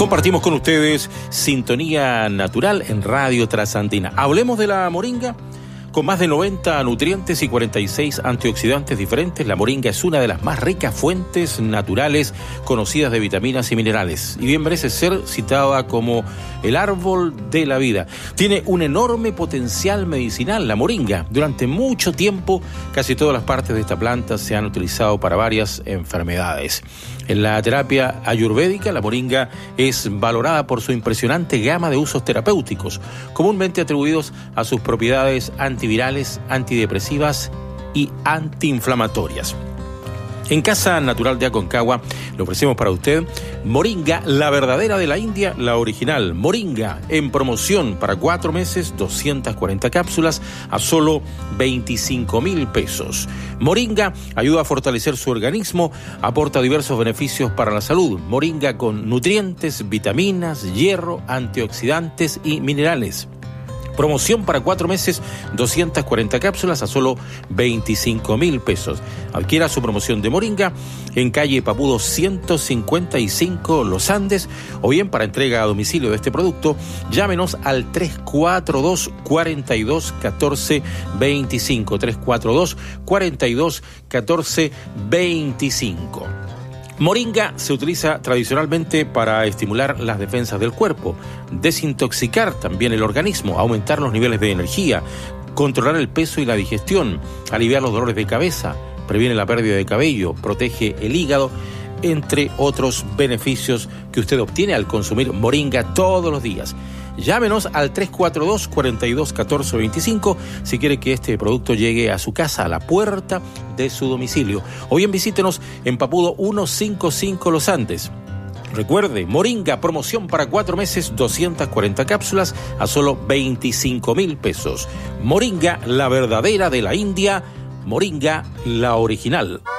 Compartimos con ustedes Sintonía Natural en Radio Trasandina. Hablemos de la moringa. Con más de 90 nutrientes y 46 antioxidantes diferentes, la moringa es una de las más ricas fuentes naturales conocidas de vitaminas y minerales. Y bien merece ser citada como el árbol de la vida. Tiene un enorme potencial medicinal, la moringa. Durante mucho tiempo, casi todas las partes de esta planta se han utilizado para varias enfermedades. En la terapia ayurvédica, la moringa es valorada por su impresionante gama de usos terapéuticos, comúnmente atribuidos a sus propiedades antivirales, antidepresivas y antiinflamatorias. En Casa Natural de Aconcagua le ofrecemos para usted moringa, la verdadera de la India, la original. Moringa en promoción para 4 meses, 240 cápsulas a solo 25.000 pesos. Moringa ayuda a fortalecer su organismo, aporta diversos beneficios para la salud. Moringa con nutrientes, vitaminas, hierro, antioxidantes y minerales. Promoción para 4 meses, 240 cápsulas a solo 25.000 pesos. Adquiera su promoción de moringa en calle Papudo 155 Los Andes, o bien para entrega a domicilio de este producto, llámenos al 342 42 14 25, 342 42 14 25. Moringa se utiliza tradicionalmente para estimular las defensas del cuerpo, desintoxicar también el organismo, aumentar los niveles de energía, controlar el peso y la digestión, aliviar los dolores de cabeza, previene la pérdida de cabello, protege el hígado, entre otros beneficios que usted obtiene al consumir moringa todos los días. Llámenos al 342 42 14 25 si quiere que este producto llegue a su casa, a la puerta de su domicilio. O bien visítenos en Papudo 155 Los Andes. Recuerde, moringa, promoción para 4 meses, 240 cápsulas a solo 25.000 pesos. Moringa, la verdadera de la India. Moringa, la original.